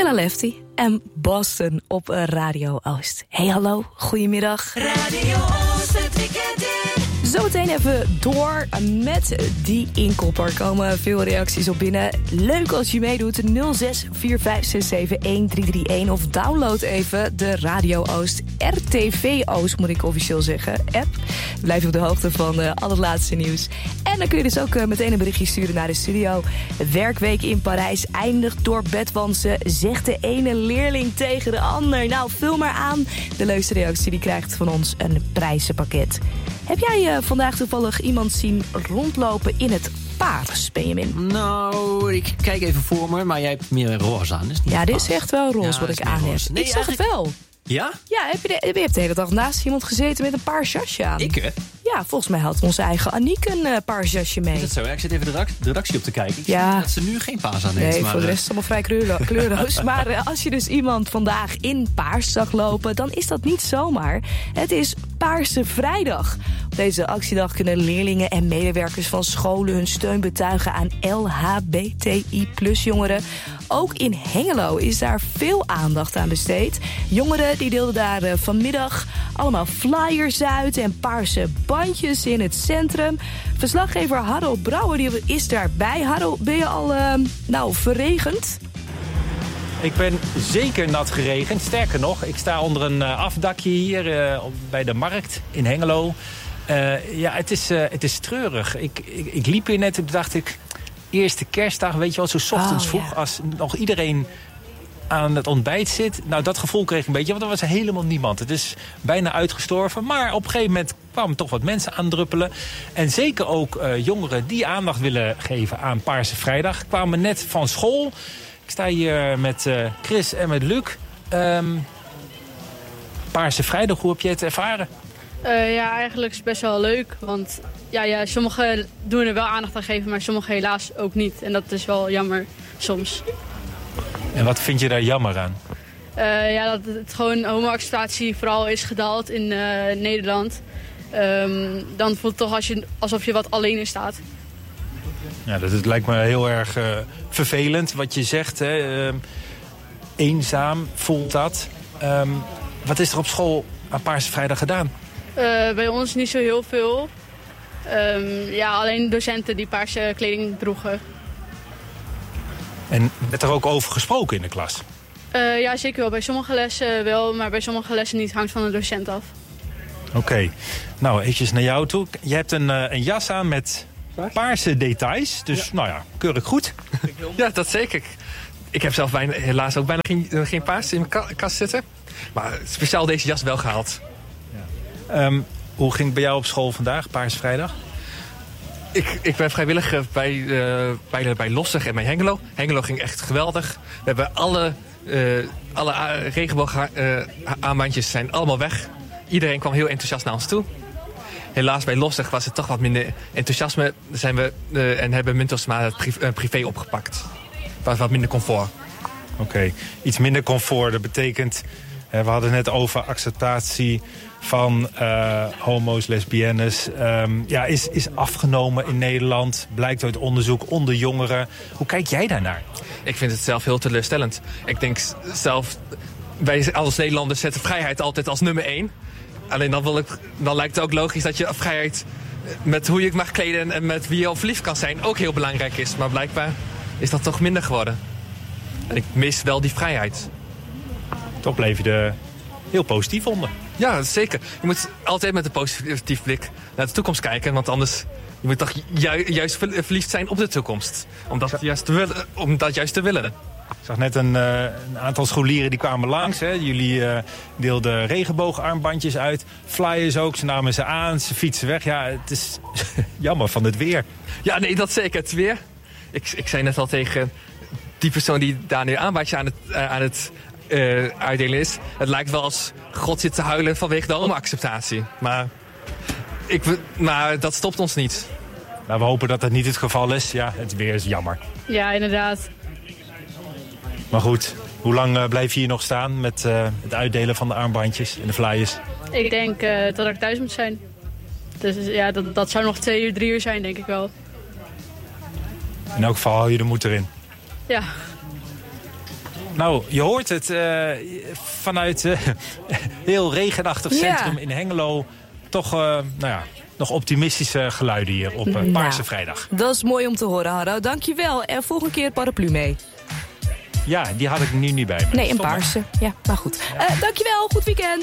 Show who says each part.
Speaker 1: Bella Lefty en Boston op Radio Oost. Hey, hallo, goedemiddag.
Speaker 2: Radio Oost, het weekend in.
Speaker 1: Zometeen even door met die inkopper. Er komen veel reacties op binnen. Leuk als je meedoet. 0645671331 of download even de Radio Oost RTV Oost, moet ik officieel zeggen, app. Blijf op de hoogte van al het laatste nieuws. En dan kun je dus ook meteen een berichtje sturen naar de studio. Werkweek in Parijs eindigt door bedwansen, zegt de ene leerling tegen de ander. Nou, vul maar aan. De leukste reactie die krijgt van ons een prijzenpakket. Heb jij vandaag toevallig iemand zien rondlopen in het paars, Benjamin?
Speaker 3: Nou, ik kijk even voor me, maar jij hebt meer een roze aan.
Speaker 1: Ja, dit is echt wel roze wat ik aan heb.
Speaker 3: Nee,
Speaker 1: ik zag het wel.
Speaker 3: Ja?
Speaker 1: Ja, je hebt de hele dag naast iemand gezeten met een paars jasje aan.
Speaker 3: Ik?
Speaker 1: Ja, volgens mij had onze eigen Aniek een paars jasje mee.
Speaker 3: Is dat zo? Ik zit even de redactie op te kijken. Ik zie dat ze nu geen paas aan heeft.
Speaker 1: Nee,
Speaker 3: maar
Speaker 1: voor de rest is het allemaal vrij kleurloos. Maar als je dus iemand vandaag in paars zag lopen, dan is dat niet zomaar. Het is Paarse Vrijdag. Op deze actiedag kunnen leerlingen en medewerkers van scholen hun steun betuigen aan LHBTI+-jongeren. Ook in Hengelo is daar veel aandacht aan besteed. Jongeren die deelden daar vanmiddag allemaal flyers uit en paarse bandjes in het centrum. Verslaggever Harold Brouwer die is daarbij. Harold, ben je al verregend?
Speaker 4: Ik ben zeker nat geregend. Sterker nog, ik sta onder een afdakje hier bij de markt in Hengelo. Het is treurig. Ik liep hier net en dacht ik, eerste kerstdag, weet je wel, zo 's ochtends vroeg, als nog iedereen aan het ontbijt zit. Nou, dat gevoel kreeg ik een beetje, want er was helemaal niemand. Het is bijna uitgestorven, maar op een gegeven moment kwamen toch wat mensen aandruppelen. En zeker ook jongeren die aandacht willen geven aan Paarse Vrijdag, kwamen net van school. Ik sta hier met Chris en met Luc. Paarse Vrijdag, hoe heb je het ervaren?
Speaker 5: Eigenlijk is het best wel leuk, want sommigen doen er wel aandacht aan geven, maar sommigen helaas ook niet. En dat is wel jammer soms.
Speaker 4: En wat vind je daar jammer aan?
Speaker 5: Dat het gewoon homo-acceptatie vooral is gedaald in Nederland. Dan voelt het toch alsof je wat alleen in staat.
Speaker 4: Ja, dat lijkt me heel erg vervelend wat je zegt. Hè? Eenzaam voelt dat. Wat is er op school aan Paarse Vrijdag gedaan?
Speaker 5: Bij ons niet zo heel veel. Alleen docenten die paarse kleding droegen.
Speaker 4: En werd er ook over gesproken in de klas?
Speaker 5: Ja, zeker wel. Bij sommige lessen wel, maar bij sommige lessen niet. Hangt van de docent af.
Speaker 4: Oké. Nou, eventjes naar jou toe. Je hebt een jas aan met paarse details. Dus keurig goed.
Speaker 6: Ja, dat zeker. Ik heb zelf helaas ook bijna geen paars in mijn kast zitten. Maar speciaal deze jas wel gehaald.
Speaker 4: Ja. Hoe ging het bij jou op school vandaag, Paarse Vrijdag?
Speaker 6: Ik ben vrijwilliger bij Lossig en bij Hengelo. Hengelo ging echt geweldig. We hebben alle regenboogaanbandjes zijn allemaal weg. Iedereen kwam heel enthousiast naar ons toe. Helaas bij Lossig was het toch wat minder enthousiasme. En hebben Muntelsma het privé opgepakt. Was wat minder comfort.
Speaker 4: Oké, iets minder comfort. Dat betekent, we hadden het net over acceptatie van homo's, lesbiennes. Is afgenomen in Nederland. Blijkt uit onderzoek onder jongeren. Hoe kijk jij daarnaar?
Speaker 6: Ik vind het zelf heel teleurstellend. Ik denk zelf, wij als Nederlanders zetten vrijheid altijd als nummer 1. Alleen dan lijkt het ook logisch dat je vrijheid met hoe je het mag kleden en met wie je al verliefd kan zijn ook heel belangrijk is. Maar blijkbaar is dat toch minder geworden. En ik mis wel die vrijheid.
Speaker 4: Toch bleef je er heel positief onder.
Speaker 6: Ja, zeker. Je moet altijd met een positief blik naar de toekomst kijken. Want anders je moet toch juist verliefd zijn op de toekomst. Om dat juist te willen.
Speaker 4: Ik zag net een aantal scholieren die kwamen langs. Hè. Jullie deelden regenboogarmbandjes uit. Flyers ook, ze namen ze aan, ze fietsen weg. Ja, het is jammer van het weer.
Speaker 6: Ja, nee, dat zeker. Het weer. Ik zei net al tegen die persoon die daar nu aanbandje aan het uitdelen is. Het lijkt wel als God zit te huilen vanwege de homo-acceptatie. Maar dat stopt ons niet.
Speaker 4: Nou, we hopen dat dat niet het geval is. Ja, het weer is jammer.
Speaker 5: Ja, inderdaad.
Speaker 4: Maar goed, hoe lang blijf je hier nog staan met het uitdelen van de armbandjes en de flyers?
Speaker 5: Ik denk dat ik thuis moet zijn. Dus ja, dat zou nog 2 uur, 3 uur zijn, denk ik wel.
Speaker 4: In elk geval hou je de moed erin.
Speaker 5: Ja.
Speaker 4: Nou, je hoort het vanuit heel regenachtig centrum in Hengelo. Toch nog optimistische geluiden hier op Paarse Vrijdag.
Speaker 1: Dat is mooi om te horen, Harro. Dankjewel. En volgende keer paraplu mee.
Speaker 4: Ja, die had ik nu niet bij me.
Speaker 1: Nee, een paarse. Ja, maar goed. Dankjewel. Goed weekend.